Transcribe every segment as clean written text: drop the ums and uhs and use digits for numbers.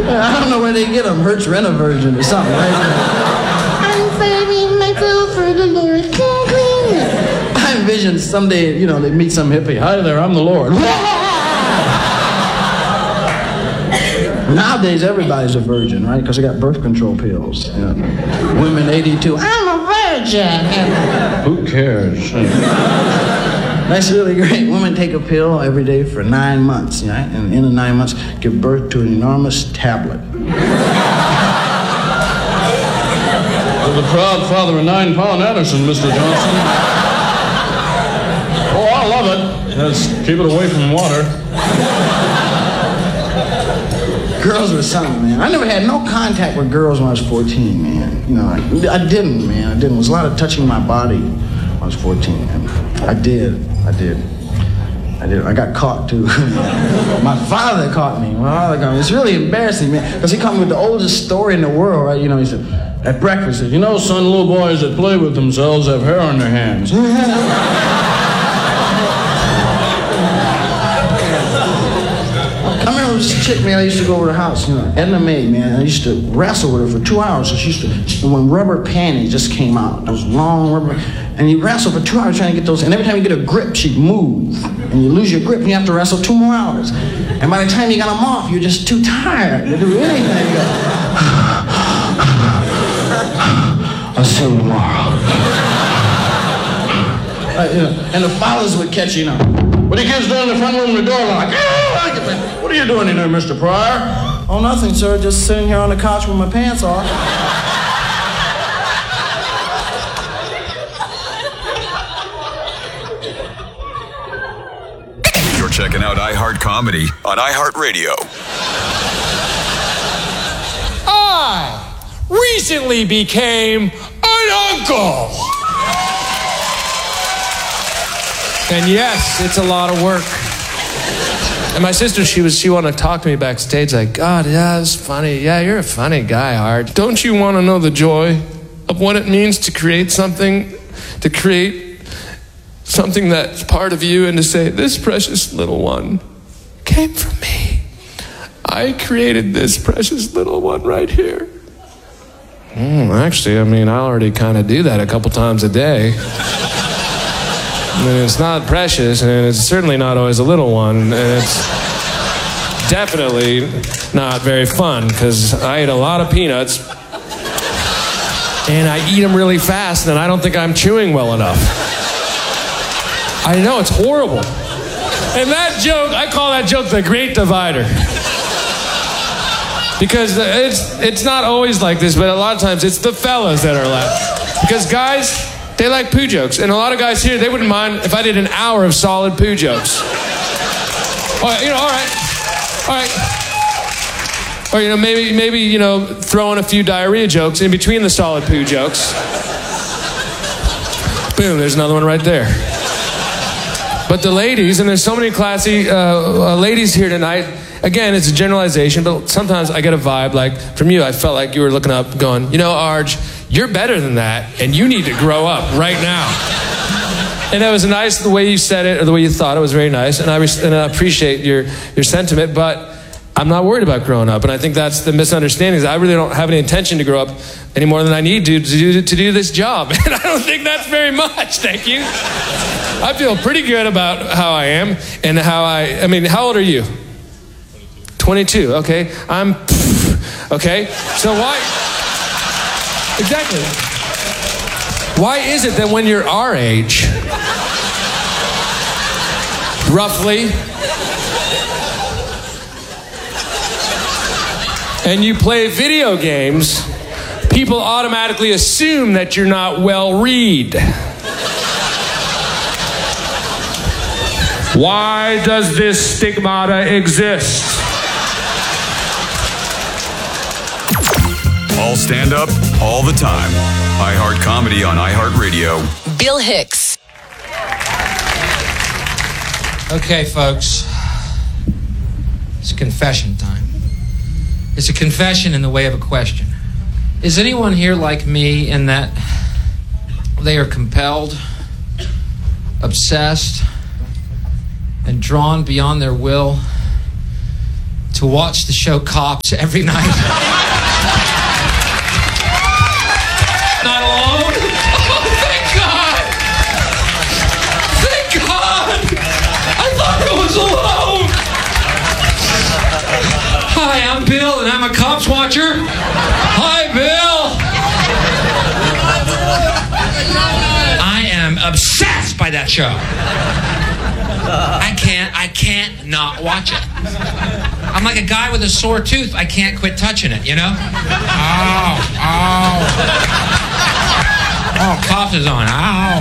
I don't know where they get them. Hertz Rent-A-Virgin or something, right? I'm saving myself for the Lord. I envision someday, you know, they meet some hippie. Hi there, I'm the Lord. Nowadays, everybody's a virgin, right? Because they got birth control pills. You know. Women 82, I'm a virgin. Who cares? That's really great. Women take a pill every day for 9 months, right? And in the 9 months, give birth to an enormous tablet. You're the proud father of 9-pound Anderson, Mr. Johnson. Oh, I love it. Just keep it away from water. Girls were something, man. I never had no contact with girls when I was 14, man. You know, I didn't, man. I didn't. It was a lot of touching my body when I was 14, man. I did. I got caught, too. My father caught me. It's really embarrassing, man, because he caught me with the oldest story in the world, right? You know, he said, at breakfast, he said, you know, son, little boys that play with themselves have hair on their hands. This chick, man, I used to go over to the house, you know, Edna Mae, man. I used to wrestle with her for 2 hours. So she used to, when rubber panties just came out, those long rubber, and you wrestle for 2 hours trying to get those, and every time you get a grip, she'd move. And you lose your grip, and you have to wrestle 2 more hours. And by the time you got them off, you're just too tired to do anything. You go, I'll see you tomorrow. You know, and the fathers would catch you, you know. What are you kids doing in the front room with the door locked? What are you doing in there, Mr. Pryor? Oh, nothing, sir. Just sitting here on the couch with my pants off. You're checking out iHeart Comedy on iHeartRadio. I recently became an uncle. And yes, it's a lot of work. And my sister, she wanted to talk to me backstage like, God, yeah, it's funny. Yeah, you're a funny guy, Hart. Don't you want to know the joy of what it means to create something that's part of you, and to say, this precious little one came from me. I created this precious little one right here. Actually, I mean, I already kind of do that a couple times a day. I mean, it's not precious, and it's certainly not always a little one, and it's definitely not very fun, because I eat a lot of peanuts, and I eat them really fast, and I don't think I'm chewing well enough. I know, it's horrible. And that joke, I call that joke the Great Divider. Because it's not always like this, but a lot of times it's the fellas that are laughing. Because guys, they like poo jokes. And a lot of guys here, they wouldn't mind if I did an hour of solid poo jokes. All right, all right. Or, maybe, throw in a few diarrhea jokes in between the solid poo jokes. Boom, there's another one right there. But the ladies, and there's so many classy ladies here tonight. Again, it's a generalization, but sometimes I get a vibe like from you. I felt like you were looking up going, Arj, you're better than that, and you need to grow up right now. And that was nice, the way you said it, or the way you thought it was very nice, and I appreciate your sentiment, but I'm not worried about growing up, and I think that's the misunderstanding. Is I really don't have any intention to grow up any more than I need to do this job, and I don't think that's very much, thank you. I feel pretty good about how I am, and how old are you? 22, okay. Okay, so why? Exactly. Why is it that when you're our age, roughly, and you play video games, people automatically assume that you're not well-read? Why does this stigmata exist? All stand up, all the time. iHeart Comedy on iHeartRadio. Bill Hicks. Okay, folks. It's confession time. It's a confession in the way of a question. Is anyone here like me in that they are compelled, obsessed, and drawn beyond their will to to watch the show Cops every night. Not alone? Oh, thank God! Thank God! I thought I was alone! Hi, I'm Bill, and I'm a Cops watcher. Hi, Bill! I am obsessed by that show. I can't not watch it. I'm like a guy with a sore tooth. I can't quit touching it, you know? Ow, ow. Oh, Cops is on. Ow.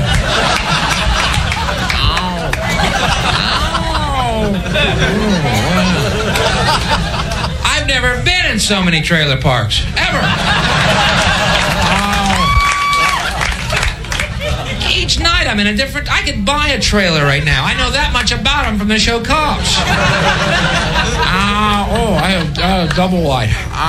Ow. I've never been in so many trailer parks. Ever. Each night I'm in a different... I could buy a trailer right now. I know that much about them from the show Cops. Oh, I have double wide.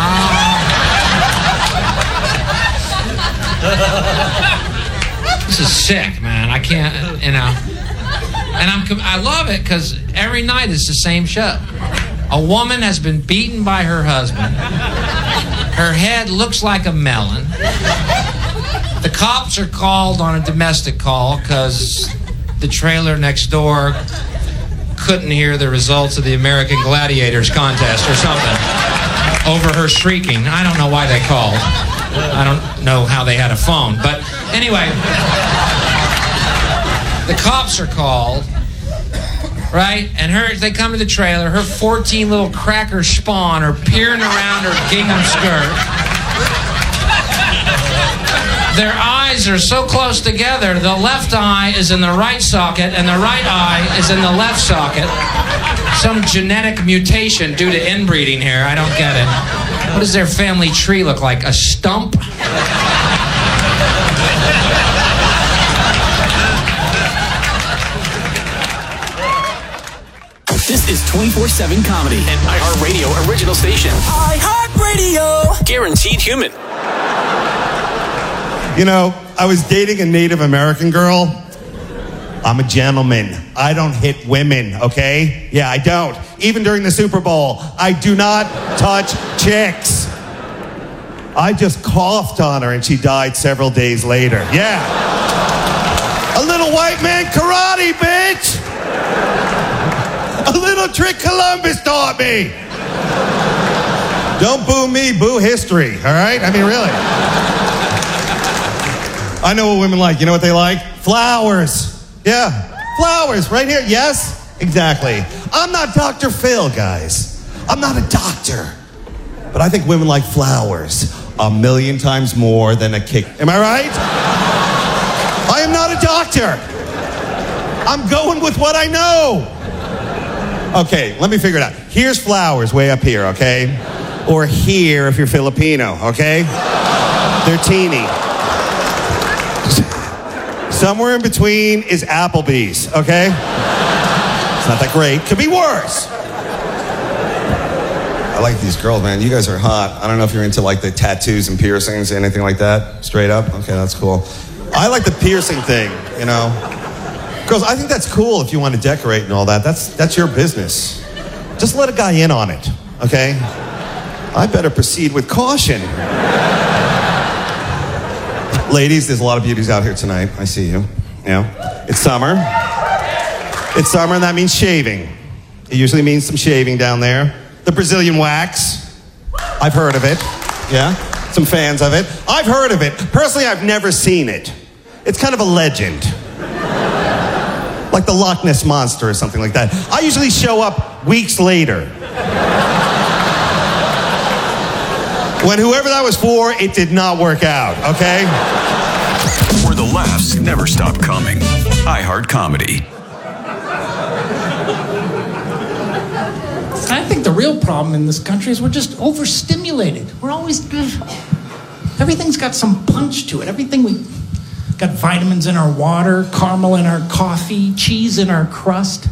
This is sick, man. I can't, you know. And I love it because every night it's the same show. A woman has been beaten by her husband. Her head looks like a melon. The cops are called on a domestic call because the trailer next door couldn't hear the results of the American Gladiators contest or something over her shrieking. I don't know why they called. I don't know how they had a phone. But anyway, the cops are called, right? And they come to the trailer. Her 14 little cracker spawn are peering around her gingham skirt. Their eyes are so close together, the left eye is in the right socket and the right eye is in the left socket. Some genetic mutation due to inbreeding here. I don't get it. What does their family tree look like? A stump? This is 24/7 Comedy, an iHeartRadio original station. iHeartRadio. Guaranteed human. You know, I was dating a Native American girl. I'm a gentleman. I don't hit women, okay? Yeah, I don't. Even during the Super Bowl, I do not touch chicks. I just coughed on her and she died several days later. Yeah. A little white man karate, bitch. A little trick Columbus taught me. Don't boo me, boo history, all right? I mean, really. I know what women like. You know what they like? Flowers. Yeah, flowers right here. Yes, exactly. I'm not Dr. Phil, guys. I'm not a doctor. But I think women like flowers 1,000,000 times more than a kick. Am I right? I am not a doctor. I'm going with what I know. Okay, let me figure it out. Here's flowers way up here, okay? Or here if you're Filipino, okay? They're teeny. Somewhere in between is Applebee's, okay? It's not that great. Could be worse. I like these girls, man. You guys are hot. I don't know if you're into like the tattoos and piercings, anything like that. Straight up? Okay, that's cool. I like the piercing thing, you know. Girls, I think that's cool if you want to decorate and all that. That's your business. Just let a guy in on it, okay? I better proceed with caution. Ladies, there's a lot of beauties out here tonight. I see you. Yeah. It's summer. It's summer, and that means shaving. It usually means some shaving down there. The Brazilian wax. I've heard of it. Yeah. Some fans of it. I've heard of it. Personally, I've never seen it. It's kind of a legend. Like the Loch Ness Monster or something like that. I usually show up weeks later. When whoever that was for, it did not work out, okay? Where the laughs never stop coming. iHeart Comedy. I think the real problem in this country is we're just overstimulated. We're always... Everything's got some punch to it. Everything we... Got vitamins in our water, caramel in our coffee, cheese in our crust.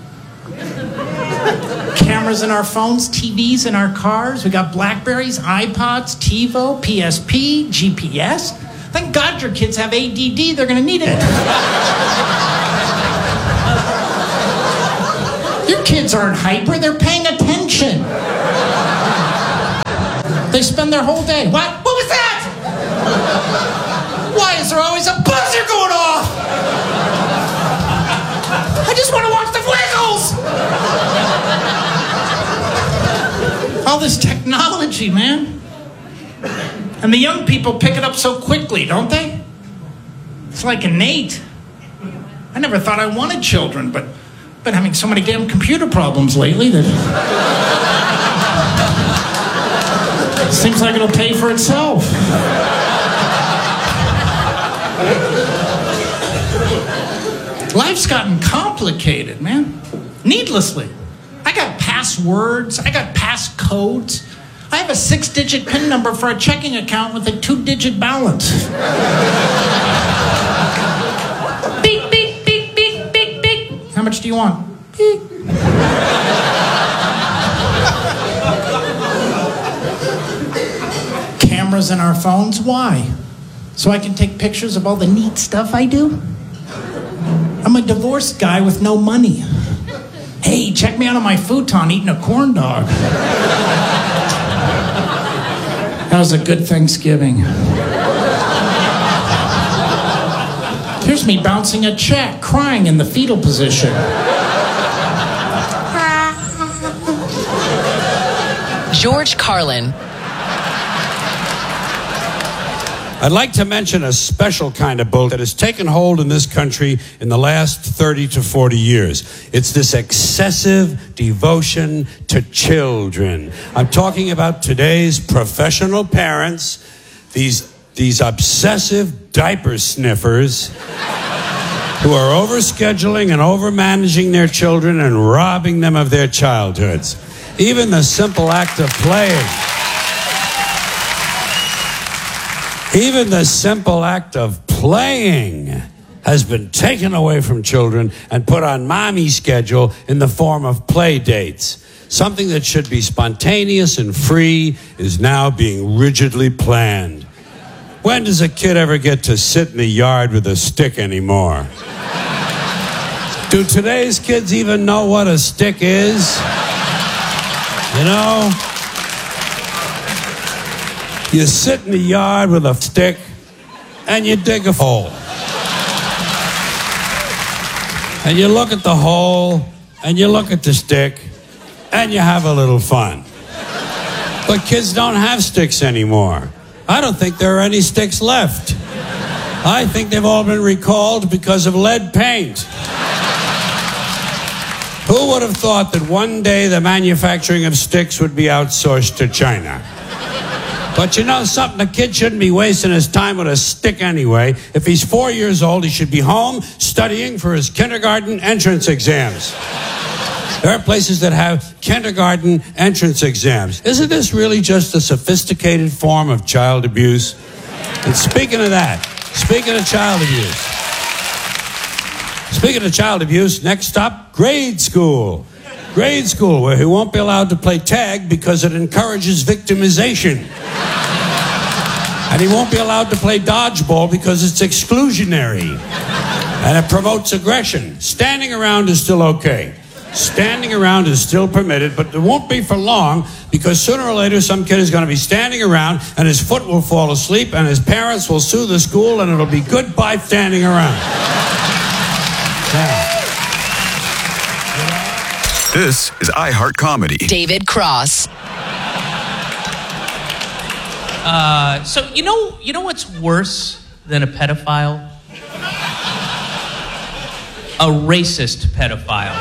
Cameras in our phones, TVs in our cars. We got Blackberries, iPods, TiVo, PSP, GPS. Thank God your kids have ADD. They're going to need it. Your kids aren't hyper. They're paying attention. They spend their whole day. What was that? Why is there always a buzzer going off? I just want to watch the Wiggles. All this technology, man. And the young people pick it up so quickly, don't they? It's like innate. I never thought I wanted children, but I've been having so many damn computer problems lately that it seems like it'll pay for itself. Life's gotten complicated, man. Needlessly. I got passwords. I got passcodes. I have a 6-digit PIN number for a checking account with a 2-digit balance. Beep, beep, beep, beep, beep, beep. How much do you want? Beep. Cameras in our phones? Why? So I can take pictures of all the neat stuff I do? I'm a divorced guy with no money. Hey, check me out on my futon eating a corn dog. That was a good Thanksgiving. Here's me bouncing a check, crying in the fetal position. George Carlin. I'd like to mention a special kind of bull that has taken hold in this country in the last 30 to 40 years. It's this excessive devotion to children. I'm talking about today's professional parents, these obsessive diaper sniffers who are overscheduling and overmanaging their children and robbing them of their childhoods. Even the simple act of playing. Even the simple act of playing has been taken away from children and put on mommy's schedule in the form of play dates. Something that should be spontaneous and free is now being rigidly planned. When does a kid ever get to sit in the yard with a stick anymore? Do today's kids even know what a stick is? You know? You sit in the yard with a stick and you dig a hole. And you look at the hole and you look at the stick and you have a little fun. But kids don't have sticks anymore. I don't think there are any sticks left. I think they've all been recalled because of lead paint. Who would have thought that one day the manufacturing of sticks would be outsourced to China? But you know something, a kid shouldn't be wasting his time with a stick anyway. If he's 4 years old, he should be home studying for his kindergarten entrance exams. There are places that have kindergarten entrance exams. Isn't this really just a sophisticated form of child abuse? And speaking of that, speaking of child abuse, next stop, grade school. Grade school, where he won't be allowed to play tag because it encourages victimization. And he won't be allowed to play dodgeball because it's exclusionary. And it promotes aggression. Standing around is still okay. Standing around is still permitted, but it won't be for long because sooner or later some kid is going to be standing around and his foot will fall asleep and his parents will sue the school and it'll be goodbye standing around. Yeah. This is iHeart Comedy. David Cross. So you know what's worse than a pedophile? A racist pedophile.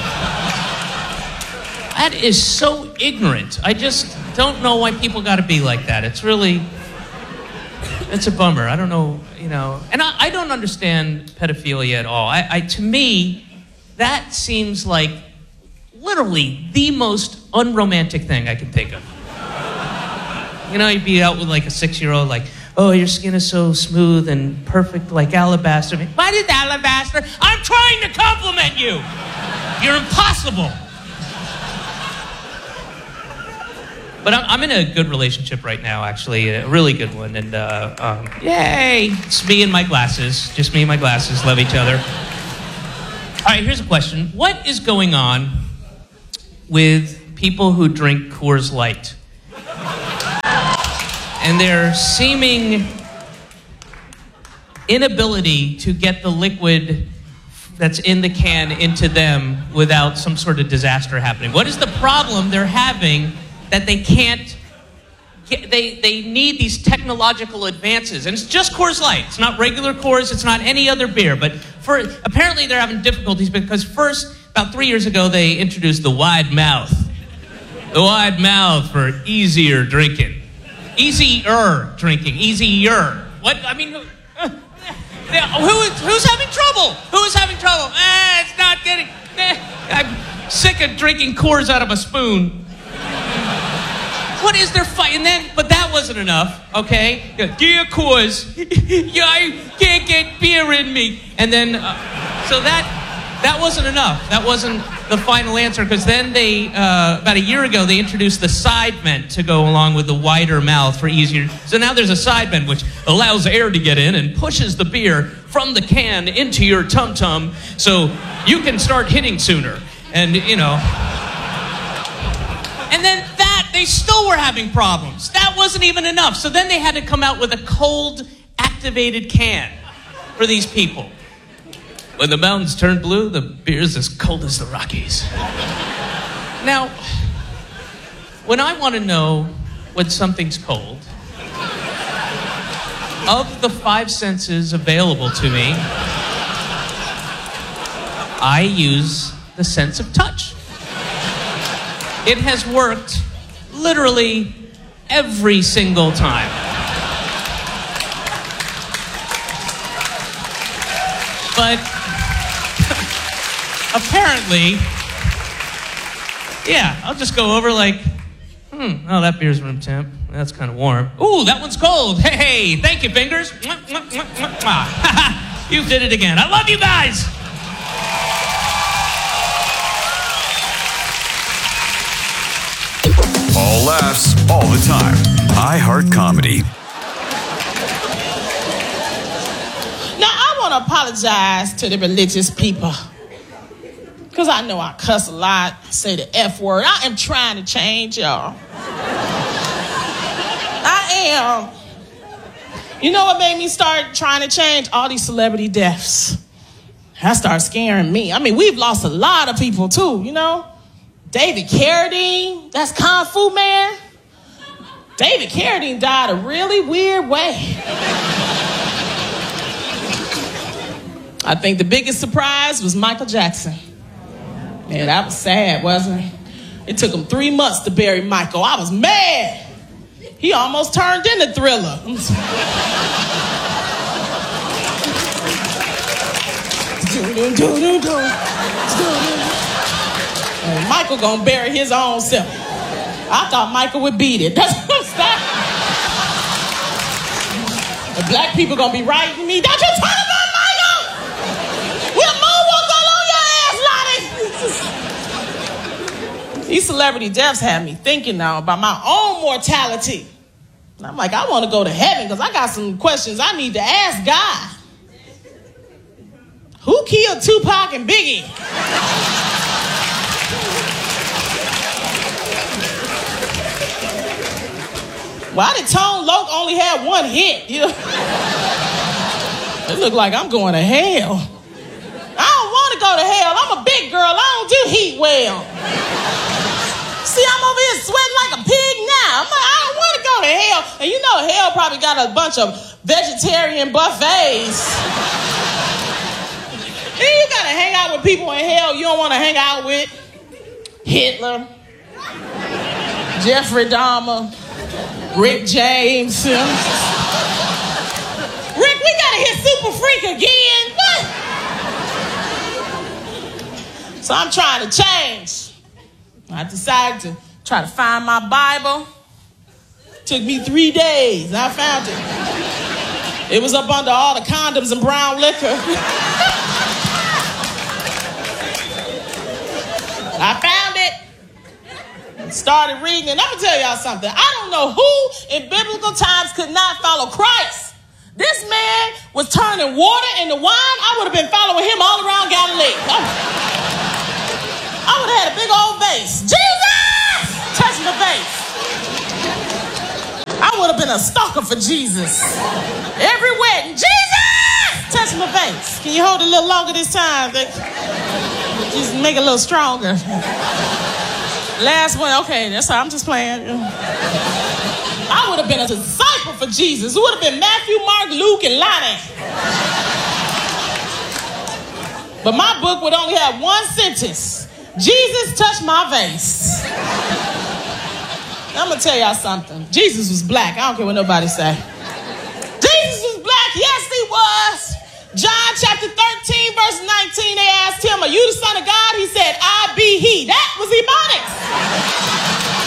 That is so ignorant. I just don't know why people got to be like that. It's a bummer. I don't know, and I don't understand pedophilia at all. To me, that seems like literally the most unromantic thing I can think of. You'd be out with like a 6-year-old, like, oh, your skin is so smooth and perfect like alabaster. What is alabaster? I'm trying to compliment you. You're impossible. But I'm in a good relationship right now, actually, a really good one. And yay, it's me and my glasses. Just me and my glasses love each other. All right, here's a question. What is going on with people who drink Coors Light? and their seeming inability to get the liquid that's in the can into them without some sort of disaster happening. What is the problem they're having that they can't get? They need these technological advances, and it's just Coors Light. It's not regular Coors. It's not any other beer. But apparently they're having difficulties because first, about 3 years ago, they introduced the wide mouth. The wide mouth for easier drinking. Easier drinking. Easier. What? I mean, who's having trouble? Who's having trouble? It's not getting... I'm sick of drinking Coors out of a spoon. What is their fight? And then, but that wasn't enough, okay? Dear Coors, I can't get beer in me. And then, so that wasn't enough. That wasn't the final answer, because then they, about a year ago, they introduced the side vent to go along with the wider mouth for easier. So now there's a side vent which allows air to get in and pushes the beer from the can into your tum-tum so you can start hitting sooner. And, you know. And then they still were having problems. That wasn't even enough. So then they had to come out with a cold activated can for these people. When the mountains turn blue, the beer's as cold as the Rockies. Now, when I want to know when something's cold, of the 5 senses available to me, I use the sense of touch. It has worked literally every single time. But apparently, yeah, I'll just go over like, oh, that beer's room temp. That's kind of warm. Ooh, that one's cold. Hey, thank you, fingers. You did it again. I love you guys. All laughs, all the time. iHeart Comedy. Now, I want to apologize to the religious people, because I know I cuss a lot, say the F word. I am trying to change, y'all. I am. You know what made me start trying to change? All these celebrity deaths. That started scaring me. I mean, we've lost a lot of people, too, you know? David Carradine, that's Kung Fu Man. David Carradine died a really weird way. I think the biggest surprise was Michael Jackson. Man, that was sad, wasn't it? It took him 3 months to bury Michael. I was mad. He almost turned into Thriller. And Michael gonna bury his own self. I thought Michael would beat it. That's what I'm saying. The black people gonna be writing me. Don't you talk about Michael! We'll moonwalk all on your ass, Lottie! These celebrity deaths have me thinking now about my own mortality. And I'm like, I want to go to heaven because I got some questions I need to ask God. Who killed Tupac and Biggie? Why did Tone Loc only have 1 hit? You know? It looked like I'm going to hell. I don't want to go to hell. I'm a big girl. I don't do heat well. See, I'm over here sweating like a pig now. I'm like, I don't want to go to hell. And you know hell probably got a bunch of vegetarian buffets. Then you got to hang out with people in hell you don't want to hang out with. Hitler. Jeffrey Dahmer. Rick James. Rick, we gotta hit Super Freak again. What? So I'm trying to change. I decided to try to find my Bible. Took me 3 days. I found it. It was up under all the condoms and brown liquor. I found it. Started reading, and I'm gonna tell y'all something. I don't know who in biblical times could not follow Christ. This man was turning water into wine. I would have been following him all around Galilee. I would have had a big old vase. Jesus! Touching the vase. I would would have been a stalker for Jesus. Every wedding, Jesus! Touch my face. Can you hold it a little longer this time? Just make it a little stronger. Last one, okay, that's all. I'm just playing. I would have been a disciple for Jesus. It would have been Matthew, Mark, Luke, and Lonnie. But my book would only have one sentence. Jesus touched my vase. I'm going to tell y'all something. Jesus was black. I don't care what nobody say. Jesus was black. Yes, he was. John chapter 13, verse 19, they asked him, are you the son of God? He said, I be he. That was Ebonics.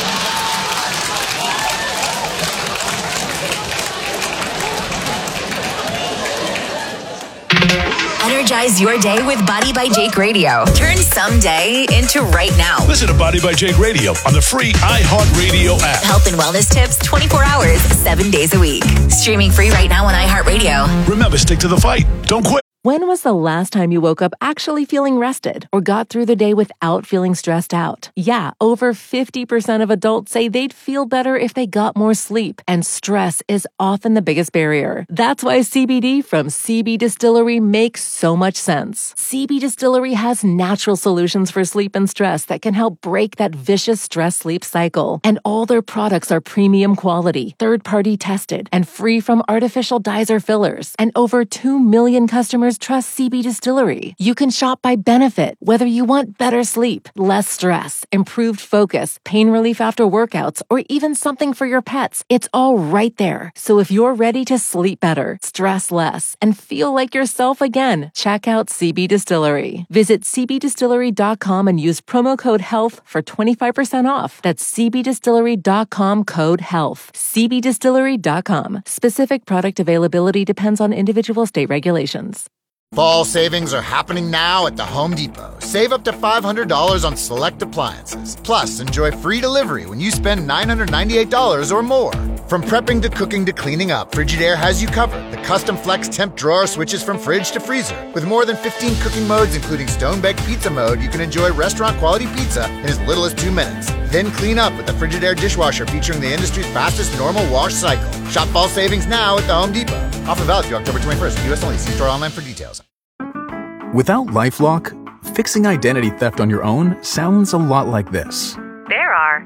Energize your day with Body by Jake Radio. Turn someday into right now. Listen to Body by Jake Radio on the free iHeartRadio app. Health and wellness tips 24 hours, 7 days a week. Streaming free right now on iHeartRadio. Remember, stick to the fight. Don't quit. When was the last time you woke up actually feeling rested or got through the day without feeling stressed out? Yeah, over 50% of adults say they'd feel better if they got more sleep, and stress is often the biggest barrier. That's why CBD from CB Distillery makes so much sense. CB Distillery has natural solutions for sleep and stress that can help break that vicious stress-sleep cycle. And all their products are premium quality, third-party tested, and free from artificial dyes or fillers. And over 2 million customers trust CB Distillery. You can shop by benefit, whether you want better sleep, less stress, improved focus, pain relief after workouts, or even something for your pets. It's all right there. So if you're ready to sleep better, stress less, and feel like yourself again, check out CB Distillery. Visit cbdistillery.com and use promo code HEALTH for 25% off. That's cbdistillery.com, code HEALTH. cbdistillery.com. Specific product availability depends on individual state regulations. Fall savings are happening now at the Home Depot. Save up to $500 on select appliances. Plus, enjoy free delivery when you spend $998 or more. From prepping to cooking to cleaning up, Frigidaire has you covered. The custom flex temp drawer switches from fridge to freezer. With more than 15 cooking modes, including stone-baked pizza mode, you can enjoy restaurant-quality pizza in as little as 2 minutes. Then clean up with the Frigidaire dishwasher featuring the industry's fastest normal wash cycle. Shop fall savings now at the Home Depot. Offer valid through October 21st. U.S. only. See store online for details. Without LifeLock, fixing identity theft on your own sounds a lot like this. There are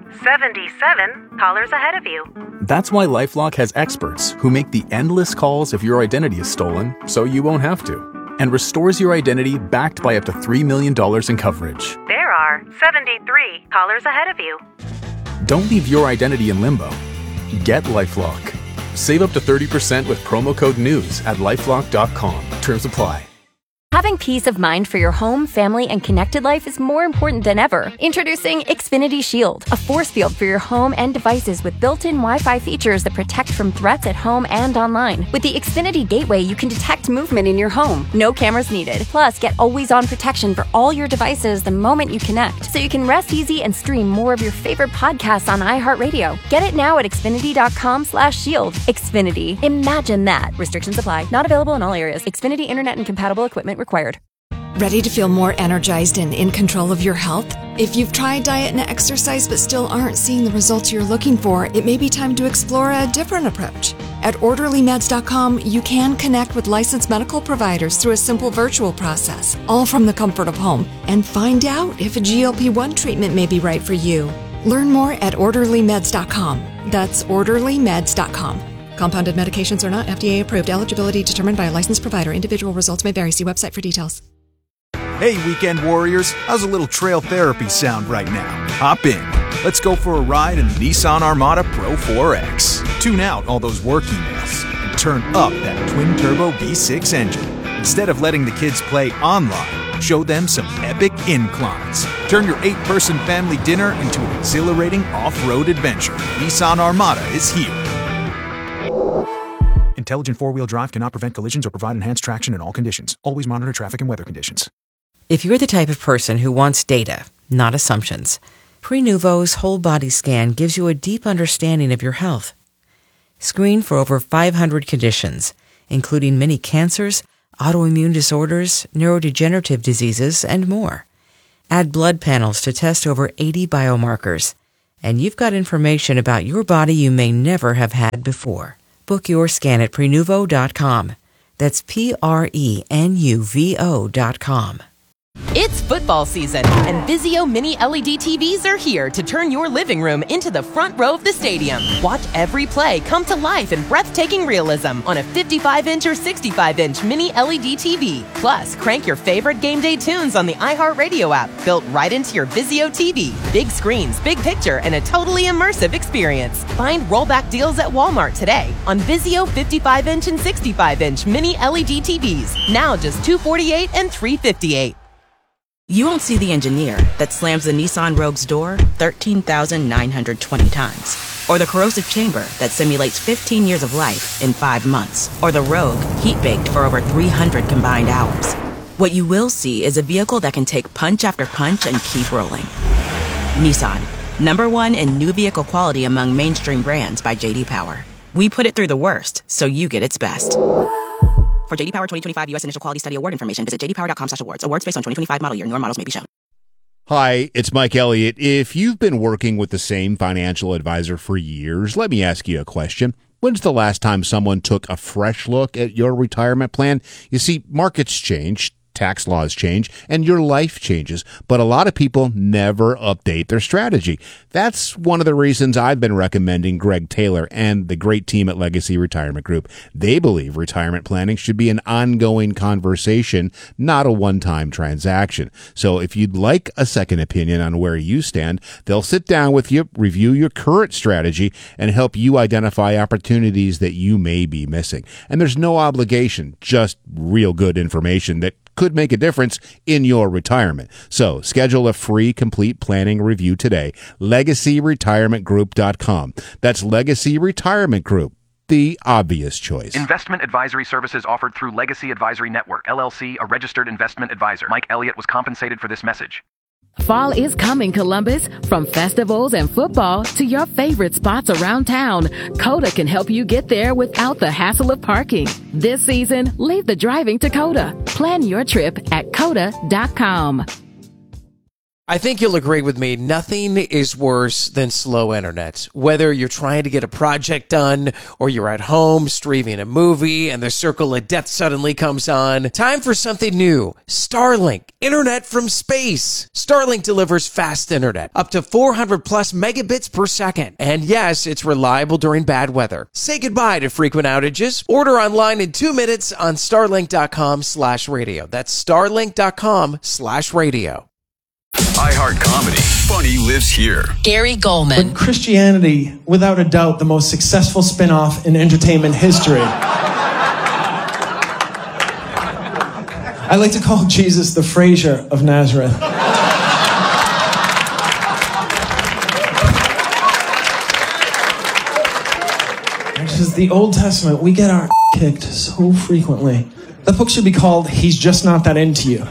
77 callers ahead of you. That's why LifeLock has experts who make the endless calls if your identity is stolen, so you won't have to, and restores your identity backed by up to $3 million in coverage. There are 73 callers ahead of you. Don't leave your identity in limbo. Get LifeLock. Save up to 30% with promo code NEWS at LifeLock.com. Terms apply. Having peace of mind for your home, family, and connected life is more important than ever. Introducing Xfinity Shield, a force field for your home and devices with built-in Wi-Fi features that protect from threats at home and online. With the Xfinity Gateway, you can detect movement in your home. No cameras needed. Plus, get always-on protection for all your devices the moment you connect, so you can rest easy and stream more of your favorite podcasts on iHeartRadio. Get it now at Xfinity.com/shield. Xfinity. Imagine that. Restrictions apply. Not available in all areas. Xfinity Internet and compatible equipment required. Ready to feel more energized and in control of your health? If you've tried diet and exercise but still aren't seeing the results you're looking for, it may be time to explore a different approach. At OrderlyMeds.com, you can connect with licensed medical providers through a simple virtual process, all from the comfort of home, and find out if a GLP-1 treatment may be right for you. Learn more at OrderlyMeds.com. That's OrderlyMeds.com. Compounded medications are not FDA approved. Eligibility determined by a licensed provider. Individual results may vary. See website for details. Hey, weekend warriors. How's a little trail therapy sound right now? Hop in. Let's go for a ride in the Nissan Armada Pro 4X. Tune out all those work emails and turn up that twin-turbo V6 engine. Instead of letting the kids play online, show them some epic inclines. Turn your 8-person family dinner into an exhilarating off-road adventure. Nissan Armada is here. Intelligent four-wheel drive cannot prevent collisions or provide enhanced traction in all conditions. Always monitor traffic and weather conditions. If you're the type of person who wants data, not assumptions, Prenuvo's whole body scan gives you a deep understanding of your health. Screen for over 500 conditions, including many cancers, autoimmune disorders, neurodegenerative diseases, and more. Add blood panels to test over 80 biomarkers. And you've got information about your body you may never have had before. Book your scan at Prenuvo.com. That's Prenuvo.com. It's football season, and Vizio Mini LED TVs are here to turn your living room into the front row of the stadium. Watch every play come to life in breathtaking realism on a 55-inch or 65-inch Mini LED TV. Plus, crank your favorite game day tunes on the iHeartRadio app, built right into your Vizio TV. Big screens, big picture, and a totally immersive experience. Find rollback deals at Walmart today on Vizio 55-inch and 65-inch Mini LED TVs. Now just $248 and $358. You won't see the engineer that slams the Nissan Rogue's door 13,920 times. Or the corrosive chamber that simulates 15 years of life in 5 months. Or the Rogue heat-baked for over 300 combined hours. What you will see is a vehicle that can take punch after punch and keep rolling. Nissan, #1 in new vehicle quality among mainstream brands by J.D. Power. We put it through the worst, so you get its best. For J.D. Power 2025 U.S. Initial Quality Study Award information, visit jdpower.com/awards. Awards based on 2025 model year. Newer models may be shown. Hi, it's Mike Elliott. If you've been working with the same financial advisor for years, let me ask you a question. When's the last time someone took a fresh look at your retirement plan? You see, markets change, tax laws change, and your life changes, but a lot of people never update their strategy. That's one of the reasons I've been recommending Greg Taylor and the great team at Legacy Retirement Group. They believe retirement planning should be an ongoing conversation, not a one-time transaction. So if you'd like a second opinion on where you stand, they'll sit down with you, review your current strategy, and help you identify opportunities that you may be missing. And there's no obligation, just real good information that could make a difference in your retirement. So schedule a free complete planning review today. LegacyRetirementGroup.com. That's Legacy Retirement Group, the obvious choice. Investment advisory services offered through Legacy Advisory Network, LLC, a registered investment advisor. Mike Elliott was compensated for this message. Fall is coming, Columbus. From festivals and football to your favorite spots around town, Coda can help you get there without the hassle of parking. This season, leave the driving to Coda. Plan your trip at Coda.com. I think you'll agree with me, nothing is worse than slow internet. Whether you're trying to get a project done or you're at home streaming a movie and the circle of death suddenly comes on, time for something new. Starlink, internet from space. Starlink delivers fast internet, up to 400 plus megabits per second. And yes, it's reliable during bad weather. Say goodbye to frequent outages. Order online in 2 minutes on starlink.com/radio. That's starlink.com/radio. iHeart Comedy. Funny lives here. Gary Goldman. But Christianity, without a doubt, the most successful spin-off in entertainment history. I like to call Jesus the Frasier of Nazareth. Because the Old Testament, we get our kicked so frequently. That book should be called He's Just Not That Into You.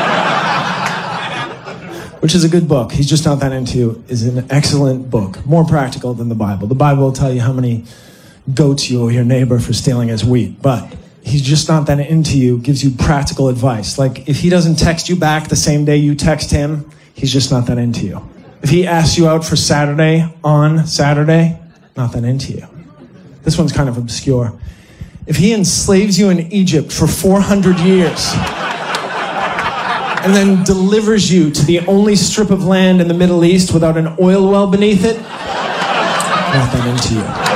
Which is a good book. He's Just Not That Into You is an excellent book. More practical than the Bible. The Bible will tell you how many goats you owe your neighbor for stealing his wheat. But He's Just Not That Into You gives you practical advice. Like, if he doesn't text you back the same day you text him, he's just not that into you. If he asks you out for Saturday on Saturday, not that into you. This one's kind of obscure. If he enslaves you in Egypt for 400 years... and then delivers you to the only strip of land in the Middle East without an oil well beneath it, not that into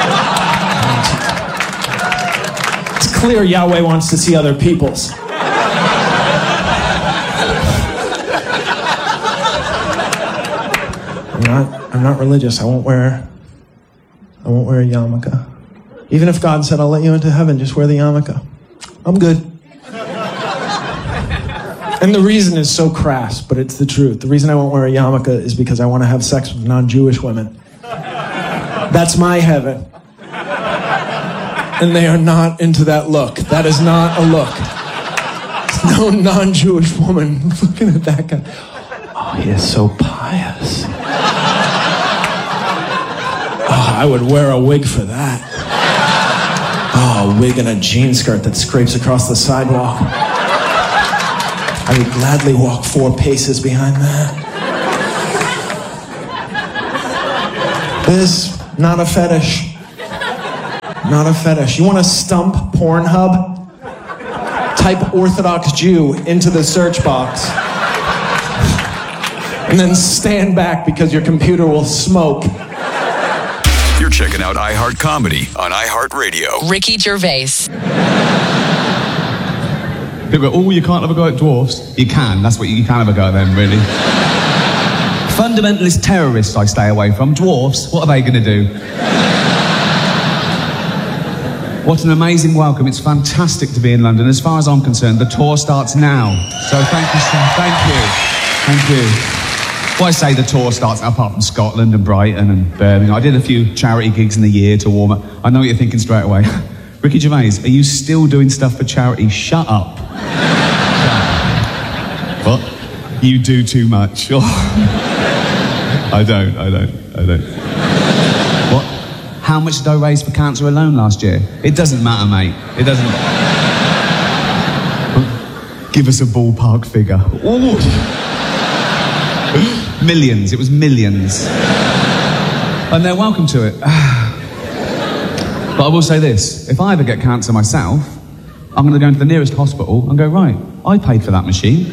you. It's clear Yahweh wants to see other peoples. I'm not religious. I won't wear a yarmulke. Even if God said, I'll let you into heaven, just wear the yarmulke. I'm good. And the reason is so crass, but it's the truth. The reason I won't wear a yarmulke is because I want to have sex with non-Jewish women. That's my heaven. And they are not into that look. That is not a look. No non-Jewish woman looking at that guy. Oh, he is so pious. Oh, I would wear a wig for that. Oh, a wig and a jean skirt that scrapes across the sidewalk. I would gladly walk 4 paces behind that. This, not a fetish. Not a fetish. You want to stump Pornhub? Type Orthodox Jew into the search box. And then stand back because your computer will smoke. You're checking out iHeart Comedy on iHeartRadio. Ricky Gervais. People go, oh, you can't have a go at dwarfs. You can. That's what you can't have a go at them, really. Fundamentalist terrorists I stay away from. Dwarfs, what are they going to do? What an amazing welcome. It's fantastic to be in London. As far as I'm concerned, the tour starts now. So thank you, sir. Thank you. Thank you. Well, I say the tour starts now, apart from Scotland and Brighton and Birmingham. I did a few charity gigs in the year to warm up. I know what you're thinking straight away. Ricky Gervais, are you still doing stuff for charity? Shut up. What? You do too much. I don't. What? How much did I raise for cancer alone last year? It doesn't matter, mate. It doesn't. Give us a ballpark figure. Ooh. Millions. It was millions. And they're welcome to it. But I will say this. If I ever get cancer myself, I'm going to go into the nearest hospital and go, right, I paid for that machine.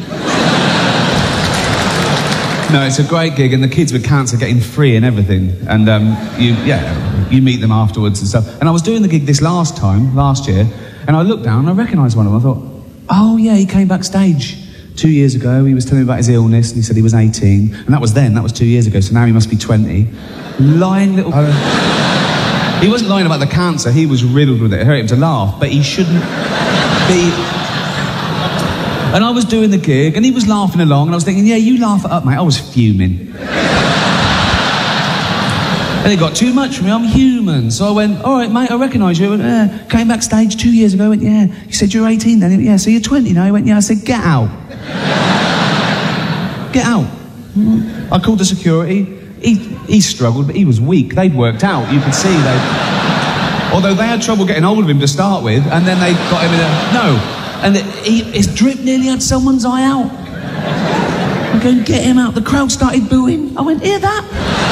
No, it's a great gig, and the kids with cancer get in free and everything. And you meet them afterwards and stuff. And I was doing the gig this last year, and I looked down and I recognised one of them. I thought, oh yeah, he came backstage 2 years ago. He was telling me about his illness, and he said he was 18. And that was 2 years ago, so now he must be 20. Lying little... He wasn't lying about the cancer, he was riddled with it. It hurt him to laugh, but he shouldn't be... And I was doing the gig, and he was laughing along, and I was thinking, yeah, you laugh it up, mate. I was fuming. And it got too much for me, I'm human. So I went, all right, mate, I recognise you. I went, came backstage 2 years ago. I went, yeah. He said, you're 18 then? He went, yeah, so you're 20 now? He went, yeah. I said, get out. Get out. I called the security. He struggled, but he was weak. They'd worked out. You could see although they had trouble getting hold of him to start with, and then they got him in a... No. And his drip nearly had someone's eye out. I go, get him out. The crowd started booing. I went, hear that?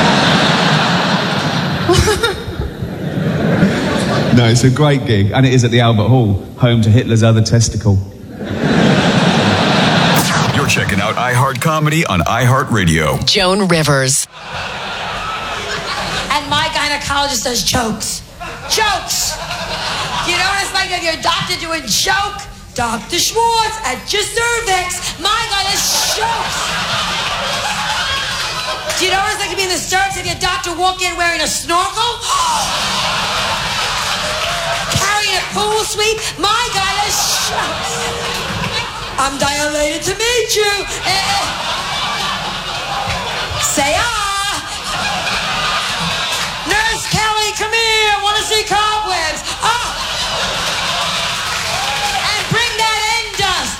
No, it's a great gig, and it is at the Albert Hall, home to Hitler's other testicle. You're checking out iHeart Comedy on iHeartRadio. Joan Rivers. And my gynecologist does jokes. Jokes! You know what it's like if your doctor doing joke? Dr. Schwartz at your cervix. My God, it's jokes. Do you know what it's like to be in the stirrups if your doctor walk in wearing a snorkel? Carrying a pool sweep? My God, it's jokes. I'm dilated to meet you. Say Nurse Kelly, come here. Want to see cobwebs? And bring that end dust.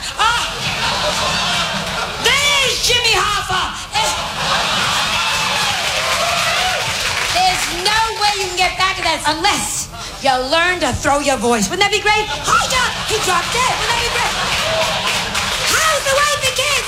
There's Jimmy Hoffa. There's no way you can get back at that unless you learn to throw your voice. Wouldn't that be great? Hold up. He dropped dead. Wouldn't that be great? How's the wife and kids?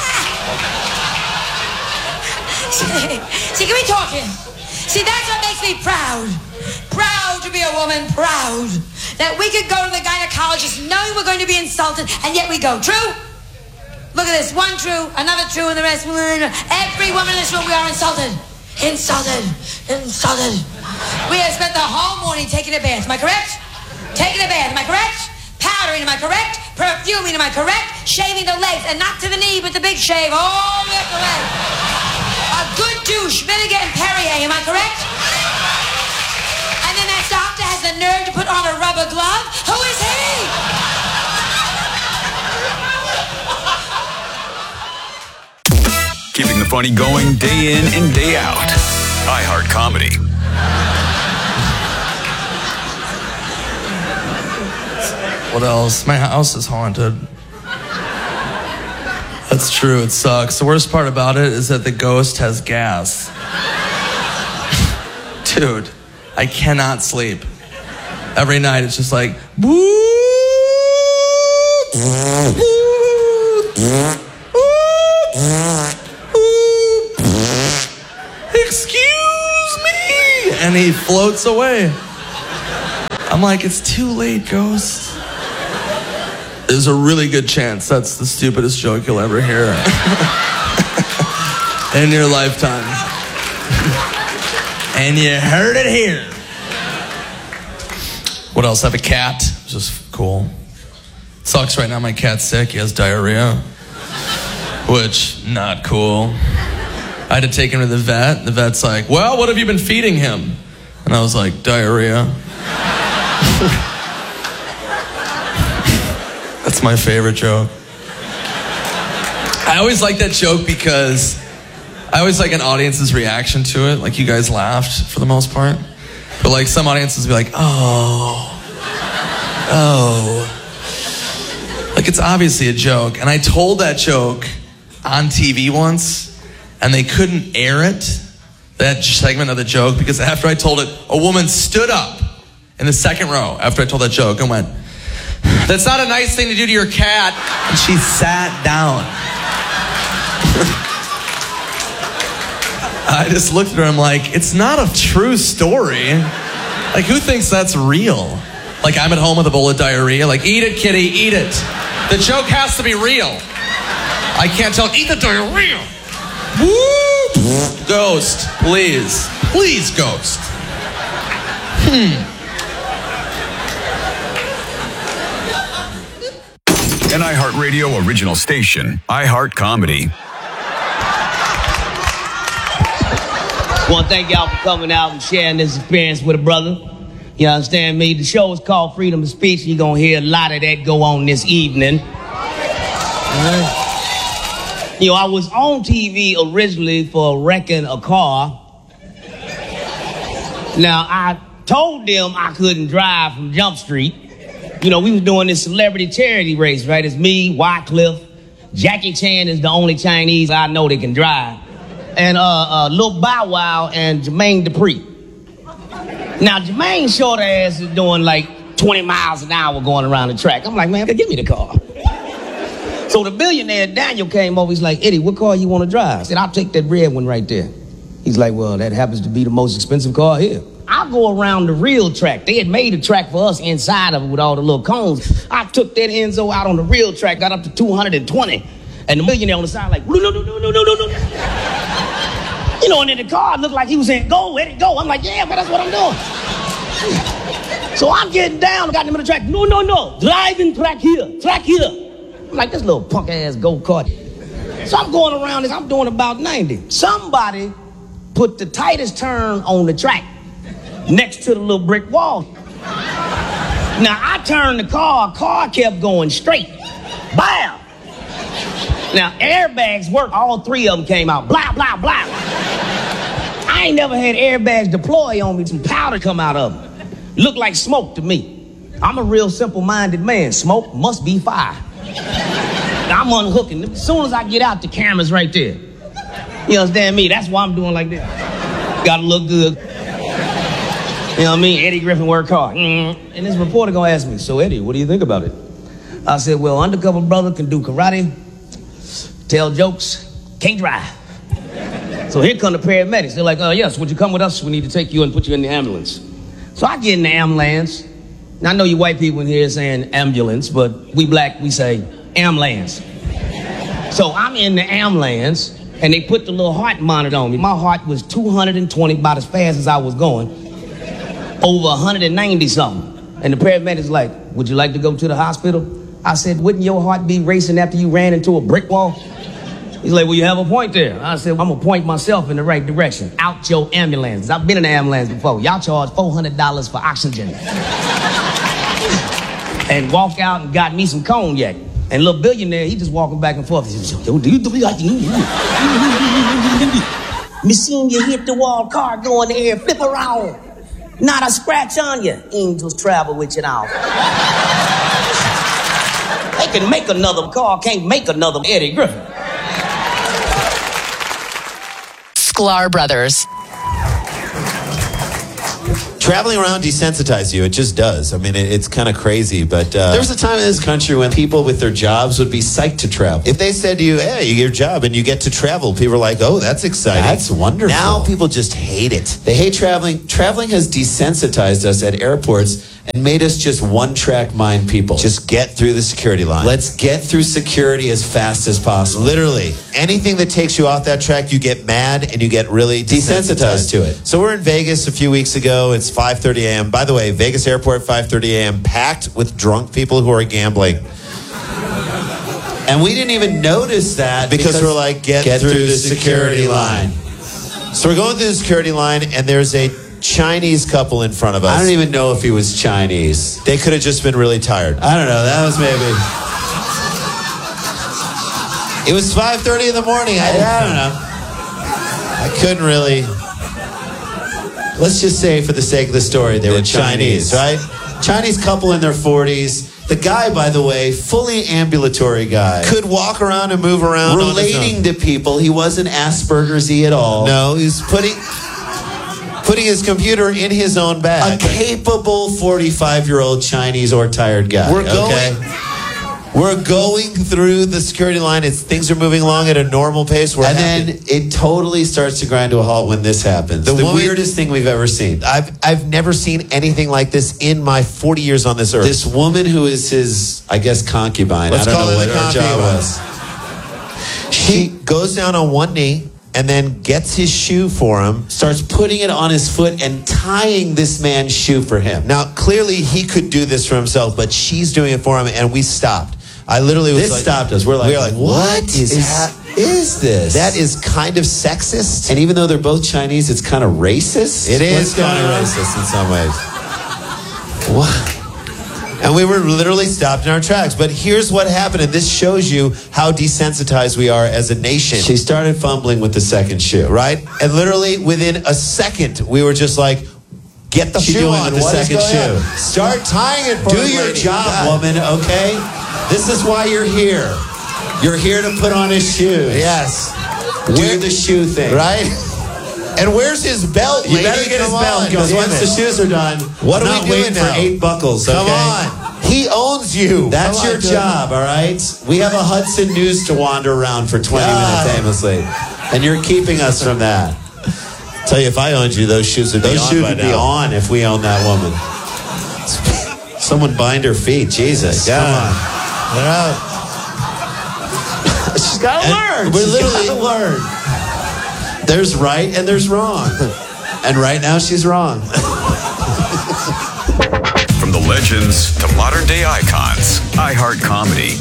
See, can we talk here? See, that's what makes me proud. Proud to be a woman, proud. That we could go to the gynecologist knowing we're going to be insulted, and yet we go. True? Look at this. One true, another true, and the rest. Every woman in this room, we are insulted. Insulted. Insulted. We have spent the whole morning taking a bath. Am I correct? Taking a bath. Am I correct? Powdering. Am I correct? Perfuming. Am I correct? Shaving the legs, and not to the knee, but the big shave. All the way up the leg. A good douche, Vinegar and Perrier, am I correct? And then that doctor has the nerve to put on a rubber glove? Who is he? Keeping the funny going day in and day out. iHeart Comedy. What else? My house is haunted. That's true, it sucks. The worst part about it is that the ghost has gas. Dude, I cannot sleep. Every night it's just like, excuse me. he floats away. I'm like, it's too late, Ghost. There's a really good chance that's the stupidest joke you'll ever hear in your lifetime. And you heard it here. What else? I have a cat. It's just cool. Sucks right now, my cat's sick. He has diarrhea. Which, not cool. I had to take him to the vet. The vet's like, well, what have you been feeding him? And I was like, diarrhea. That's my favorite joke. I always like that joke because I always like an audience's reaction to it. Like, you guys laughed for the most part. But like, some audiences be like, oh. Like, it's obviously a joke. And I told that joke on TV once, and they couldn't air it, that segment of the joke, because after I told it, a woman stood up in the second row after I told that joke and went, that's not a nice thing to do to your cat. And she sat down. I just looked at her and I'm like, it's not a true story. Like, who thinks that's real? Like, I'm at home with a bowl of diarrhea. Like, eat it, kitty, eat it. The joke has to be real. I can't tell, eat the diarrhea. Woo! Ghost, please. Please, Ghost. An iHeartRadio original station, iHeart Comedy. I want to thank y'all for coming out and sharing this experience with a brother. You understand me? The show is called Freedom of Speech, and you're going to hear a lot of that go on this evening. You know, I was on TV originally for wrecking a car. Now, I told them I couldn't drive from Jump Street. You know, we was doing this celebrity charity race, right? It's me, Wycliffe. Jackie Chan is the only Chinese I know that can drive. And Lil Bow Wow and Jermaine Dupri. Now, Jermaine's short ass is doing like 20 miles an hour going around the track. I'm like, man, give me the car. So the billionaire Daniel came over. He's like, Eddie, what car you want to drive? I said, I'll take that red one right there. He's like, well, that happens to be the most expensive car here. I'll go around the real track. They had made a track for us inside of it with all the little cones. I took that Enzo out on the real track, got up to 220. And the millionaire on the side like, no. You know, and in the car, it looked like he was saying, go, Eddie, go. I'm like, yeah, but that's what I'm doing. So I'm getting down, got in the middle of the track. No. Driving track here. I'm like, this little punk-ass go-kart. So I'm going around this, I'm doing about 90. Somebody put the tightest turn on the track next to the little brick wall. Now, I turned the car kept going straight. Bam! Now, airbags work. All three of them came out. Blah, blah, blah. I ain't never had airbags deploy on me. Some powder come out of them. Look like smoke to me. I'm a real simple-minded man. Smoke must be fire. I'm unhooking. As soon as I get out, the camera's right there. You understand me? That's why I'm doing like this. Gotta look good. You know what I mean? Eddie Griffin work hard. And this reporter gonna ask me, so Eddie, what do you think about it? I said, well, undercover brother can do karate, tell jokes, can't drive. So here come the paramedics. They're like, yes, would you come with us? We need to take you and put you in the ambulance. So I get in the ambulance. Now, I know you white people in here saying ambulance, but we black, we say ambulance. So I'm in the ambulance, and they put the little heart monitor on me. My heart was 220, about as fast as I was going, over 190 something. And the paramedic's like, would you like to go to the hospital? I said, wouldn't your heart be racing after you ran into a brick wall? He's like, well, you have a point there. I said, I'm going to point myself in the right direction. Out your ambulance. I've been in an ambulance before. Y'all charge $400 for oxygen. And walk out and got me some cognac. And little billionaire, he just walking back and forth. He says, me seen you hit the wall, car go in the air, flip around. Not a scratch on you. Angels travel with you now. They can make another car, can't make another Eddie Griffin. Sklar Brothers. Traveling around desensitizes you. It just does. I mean, it's kind of crazy. But there was a time in this country when people with their jobs would be psyched to travel. If they said to you, hey, you get your job and you get to travel, people are like, oh, that's exciting. That's wonderful. Now people just hate it. They hate traveling. Traveling has desensitized us at airports and made us just one-track mind people. Just get through the security line. Let's get through security as fast as possible. Literally, anything that takes you off that track, you get mad and you get really desensitized to it. So we're in Vegas a few weeks ago. It's 5:30 a.m. By the way, Vegas airport, 5:30 a.m., packed with drunk people who are gambling. And we didn't even notice that because we're like, get through the security line. So we're going through the security line, and there's a Chinese couple in front of us. I don't even know if he was Chinese. They could have just been really tired. I don't know. That was maybe... It was 5:30 in the morning. I don't know. I couldn't really... Let's just say, for the sake of the story, they were Chinese, right? Chinese couple in their 40s. The guy, by the way, fully ambulatory guy. Could walk around and move around. Relating to people. He wasn't Asperger's-y at all. No, he was putting his computer in his own bag. A capable 45-year-old Chinese or tired guy. We're going through the security line. Things are moving along at a normal pace. Then it totally starts to grind to a halt when this happens. The weirdest thing we've ever seen. I've never seen anything like this in my 40 years on this earth. This woman who is his, I guess, concubine. I don't know what her job was. She goes down on one knee and then gets his shoe for him, starts putting it on his foot and tying this man's shoe for him. Now, clearly he could do this for himself, but she's doing it for him, and we stopped. I literally was stopped us. We're like, what is this? That is kind of sexist. And even though they're both Chinese, it's kind of racist. It is kind of racist in some ways. What? And we were literally stopped in our tracks. But here's what happened, and this shows you how desensitized we are as a nation. She started fumbling with the second shoe, right? And literally within a second, we were just like, get the shoe on with the second shoe. Start tying it for her. Do your job, woman, okay? This is why you're here. You're here to put on his shoes. Yes. Do the shoe thing. Right? And where's his belt, lady? You better get his belt, because once the shoes are done, what are we doing now? For 8 buckles, okay? Come on. He owns you. That's your job, all right? We have a Hudson News to wander around for 20 minutes aimlessly. And you're keeping us from that. Tell you, if I owned you, those shoes would be on by now. Those shoes would be on if we owned that woman. Someone bind her feet. Jesus. Come on. They're out. She's got to learn. We're literally got to learn. There's right and there's wrong. And right now she's wrong. From the legends to modern day icons, iHeart Comedy.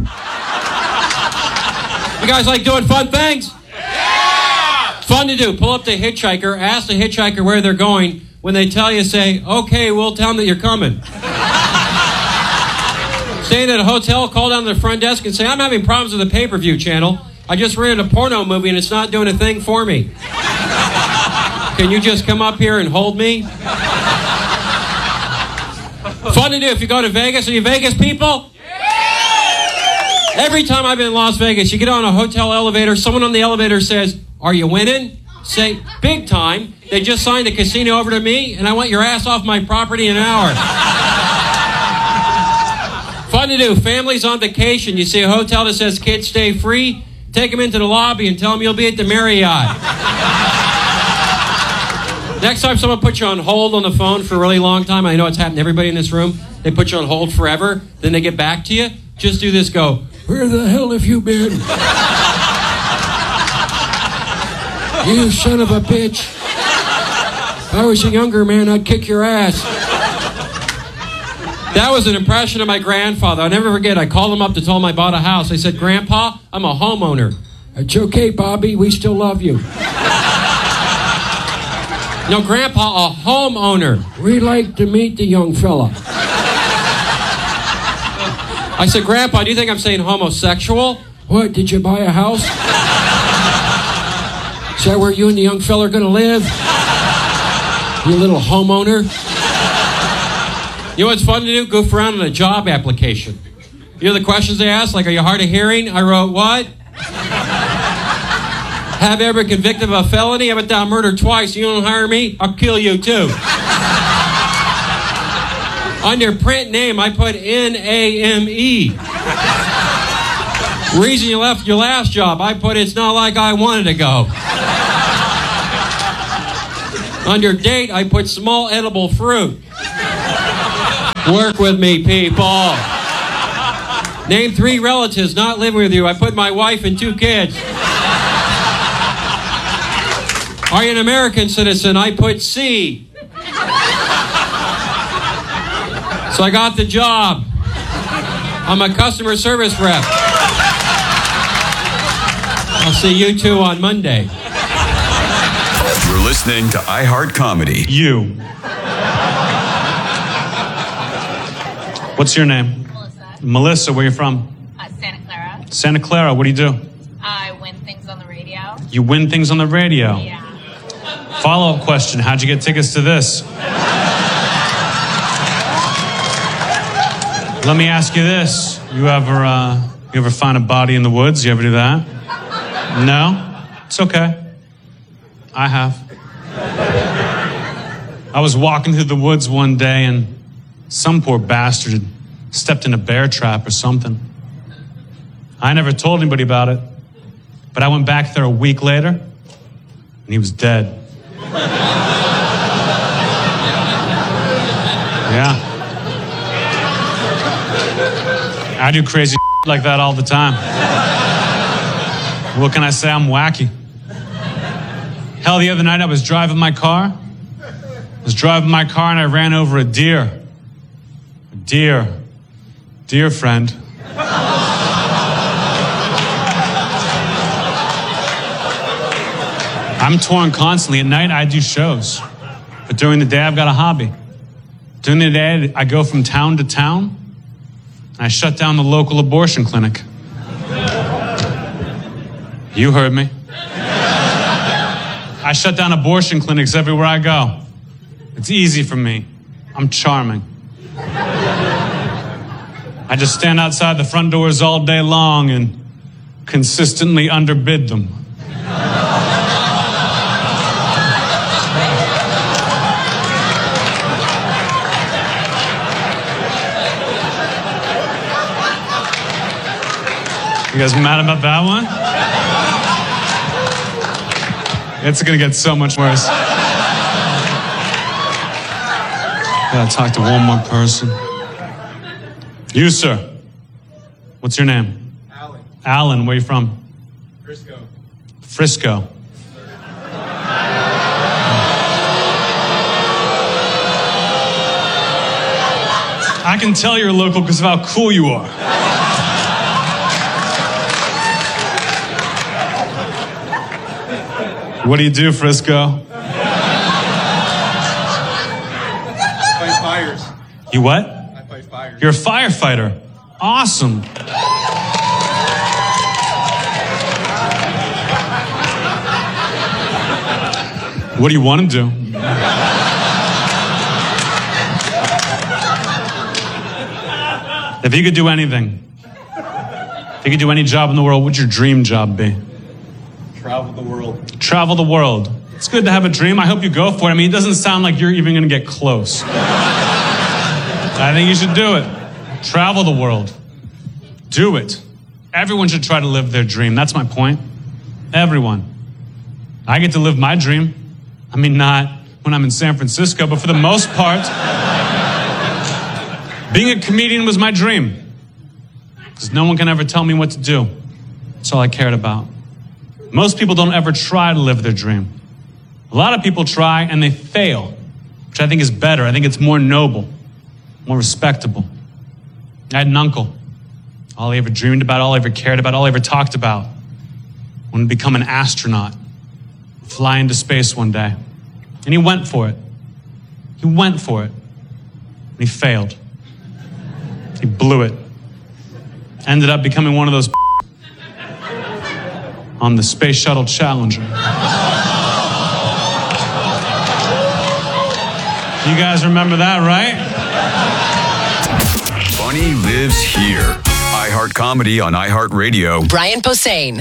You guys like doing fun things? Yeah! It's fun to do. Pull up the hitchhiker, ask the hitchhiker where they're going. When they tell you, say, okay, we'll tell them that you're coming. Staying at a hotel, call down to the front desk and say, I'm having problems with the pay-per-view channel. I just rented a porno movie and it's not doing a thing for me. Can you just come up here and hold me? Fun to do if you go to Vegas. Are you Vegas people? Yeah! Every time I've been in Las Vegas, you get on a hotel elevator, someone on the elevator says, are you winning? Say, big time. They just signed the casino over to me and I want your ass off my property in an hour. Fun to do. Families on vacation. You see a hotel that says kids stay free. Take them into the lobby and tell them you'll be at the Marriott. Next time someone puts you on hold on the phone for a really long time, I know it's happened to everybody in this room, they put you on hold forever, then they get back to you, just do this, go, where the hell have you been? You son of a bitch. If I was a younger man, I'd kick your ass. That was an impression of my grandfather. I'll never forget. I called him up to tell him I bought a house. I said, Grandpa, I'm a homeowner. It's okay, Bobby. We still love you. No, Grandpa, a homeowner. We like to meet the young fella. I said, Grandpa, do you think I'm saying homosexual? What, did you buy a house? Is that where you and the young fella are going to live? You little homeowner. You know what's fun to do? Goof around on a job application. You know the questions they ask? Like, are you hard of hearing? I wrote, what? Have you ever been convicted of a felony? I've been down murder twice. You don't hire me? I'll kill you too. Under print name, I put N-A-M-E. Reason you left your last job, I put it's not like I wanted to go. Under date, I put small edible fruit. Work with me, people. Name 3 relatives not living with you. I put my wife and 2 kids. Are you an American citizen? I put C. So I got the job. I'm a customer service rep. I'll see you 2 on Monday. You're listening to iHeart Comedy. You. What's your name? Melissa, where you from? Santa Clara. Santa Clara, what do you do? I win things on the radio. You win things on the radio? Yeah. Follow-up question, how'd you get tickets to this? Let me ask you this. You ever find a body in the woods? You ever do that? No? It's okay. I have. I was walking through the woods one day and some poor bastard had stepped in a bear trap or something. I never told anybody about it, but I went back there a week later and he was dead. Yeah. I do crazy like that all the time. What can I say? I'm wacky. Hell, the other night I was driving my car. And I ran over a deer. Dear friend. I'm torn constantly. At night, I do shows. But during the day, I've got a hobby. During the day, I go from town to town, and I shut down the local abortion clinic. You heard me. I shut down abortion clinics everywhere I go. It's easy for me. I'm charming. I just stand outside the front doors all day long and consistently underbid them. You guys mad about that one? It's gonna get so much worse. Gotta talk to one more person. You, sir. What's your name? Alan. Alan, where are you from? Frisco. Frisco. I can tell you're local because of how cool you are. What do you do, Frisco? Fight fires. You what? I fight fires. You're a firefighter. Awesome. What do you want to do? If you could do anything, if you could do any job in the world, what'd your dream job be? Travel the world. Travel the world. It's good to have a dream. I hope you go for it. I mean, it doesn't sound like you're even going to get close. I think you should do it. Travel the world. Do it. Everyone should try to live their dream. That's my point. Everyone. I get to live my dream. I mean, not when I'm in San Francisco, but for the most part, being a comedian was my dream. Because no one can ever tell me what to do. That's all I cared about. Most people don't ever try to live their dream. A lot of people try and they fail, which I think is better. I think it's more noble, more respectable. I had an uncle. All he ever dreamed about, all he ever cared about, all he ever talked about wanted to become an astronaut, fly into space one day. And he went for it. He went for it. And he failed. He blew it. Ended up becoming one of those on the Space Shuttle Challenger. You guys remember that, right? Funny lives here. iHeart Comedy on iHeart Radio. Brian Posehn.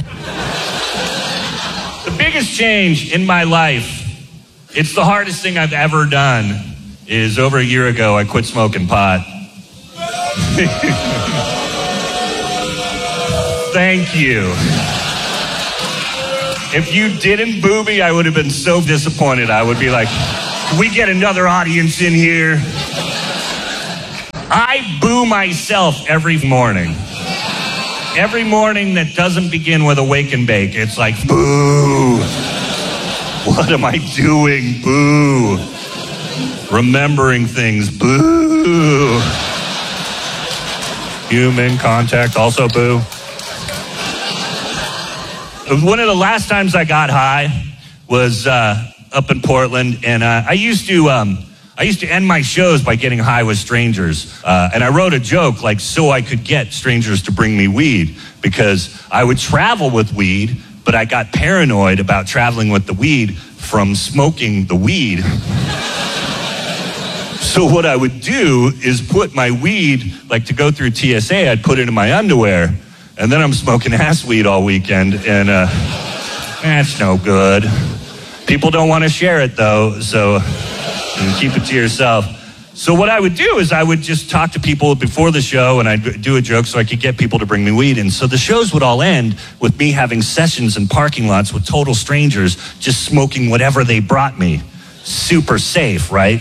The biggest change in my life, it's the hardest thing I've ever done, is over a year ago, I quit smoking pot. Thank you. If you didn't boo me, I would have been so disappointed. I would be like, can we get another audience in here? I boo myself every morning. Every morning that doesn't begin with a wake and bake. It's like, boo. What am I doing? Boo. Remembering things. Boo. Human contact, also boo. One of the last times I got high was up in Portland, and I used to end my shows by getting high with strangers. And I wrote a joke, like, so I could get strangers to bring me weed, because I would travel with weed, but I got paranoid about traveling with the weed from smoking the weed. So what I would do is put my weed, like to go through TSA, I'd put it in my underwear, and then I'm smoking ass weed all weekend, and that's no good. People don't want to share it, though, so keep it to yourself. So what I would do is I would just talk to people before the show, and I'd do a joke so I could get people to bring me weed. And so the shows would all end with me having sessions in parking lots with total strangers, just smoking whatever they brought me. Super safe, right?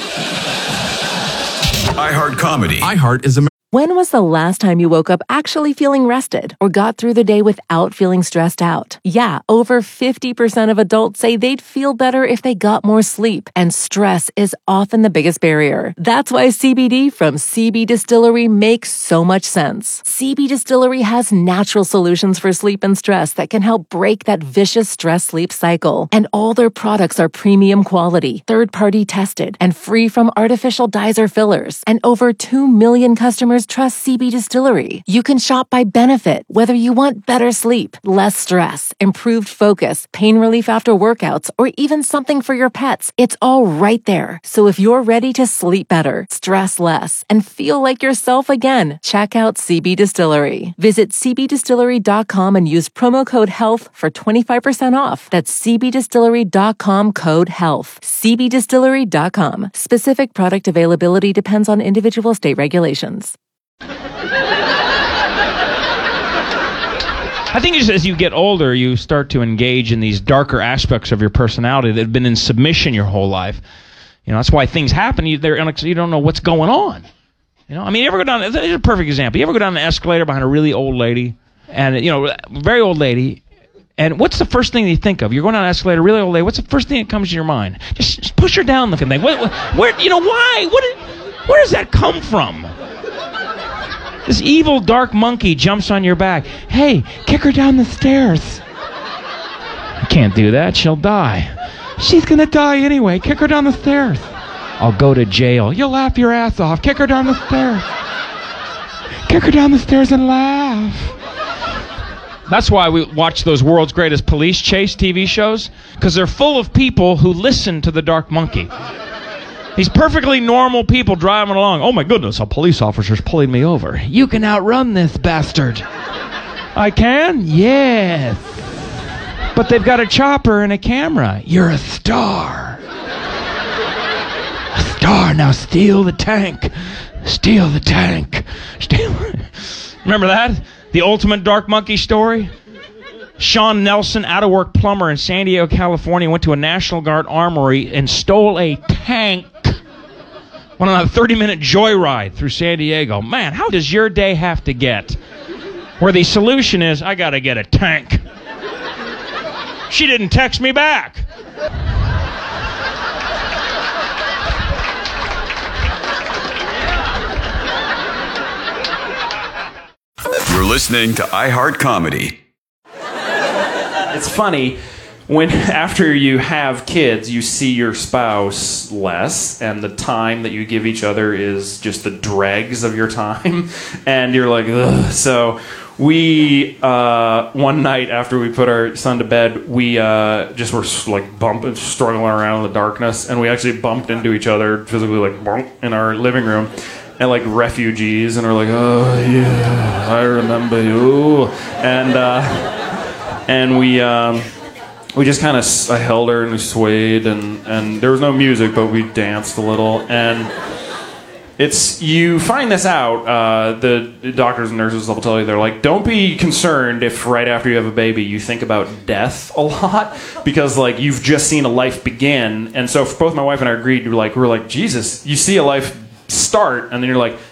iHeart Comedy. iHeart is When was the last time you woke up actually feeling rested or got through the day without feeling stressed out? Yeah, over 50% of adults say they'd feel better if they got more sleep, and stress is often the biggest barrier. That's why CBD from CB Distillery makes so much sense. CB Distillery has natural solutions for sleep and stress that can help break that vicious stress-sleep cycle. And all their products are premium quality, third-party tested, and free from artificial dyes or fillers. And over 2 million customers trust CB Distillery. You can shop by benefit, whether you want better sleep, less stress, improved focus, pain relief after workouts, or even something for your pets. It's all right there. So if you're ready to sleep better, stress less, and feel like yourself again, check out CB Distillery. Visit cbdistillery.com and use promo code HEALTH for 25% off. That's cbdistillery.com, code HEALTH. cbdistillery.com. Specific product availability depends on individual state regulations. I think just as you get older, you start to engage in these darker aspects of your personality that have been in submission your whole life. You know, that's why things happen. You don't know what's going on. You know, I mean, you ever go down? Here's a perfect example. You ever go down the escalator behind a really old lady, and very old lady, and what's the first thing you think of? You're going down an escalator, really old lady. What's the first thing that comes to your mind? Just push her down, looking thing. Where? Why? Where does that come from? This evil dark monkey jumps on your back. Hey, kick her down the stairs. I can't do that. She'll die. She's going to die anyway. Kick her down the stairs. I'll go to jail. You'll laugh your ass off. Kick her down the stairs. Kick her down the stairs and laugh. That's why we watch those World's Greatest Police Chase TV shows, because they're full of people who listen to the dark monkey. These perfectly normal people driving along. Oh my goodness, a police officer's pulling me over. You can outrun this bastard. I can? Yes. But they've got a chopper and a camera. You're a star. A star. Now steal the tank. Steal the tank. Remember that? The ultimate dark monkey story? Sean Nelson, out-of-work plumber in San Diego, California, went to a National Guard armory and stole a tank. Went on a 30-minute joyride through San Diego. Man, how does your day have to get? Where the solution is, I gotta get a tank. She didn't text me back. You're listening to iHeart Comedy. It's funny when after you have kids, you see your spouse less, and the time that you give each other is just the dregs of your time, and you're like, ugh. So we, one night after we put our son to bed, we just were like bumping, struggling around in the darkness, and we actually bumped into each other physically, like bonk, in our living room. And like refugees, and we're like, oh yeah, I remember you, and we we just kind of, I held her and we swayed, and there was no music, but we danced a little. And you find this out, the doctors and nurses will tell you, they're like, don't be concerned if right after you have a baby you think about death a lot, because like you've just seen a life begin. And so both my wife and I agreed, we were like, Jesus, you see a life start, and then you're like,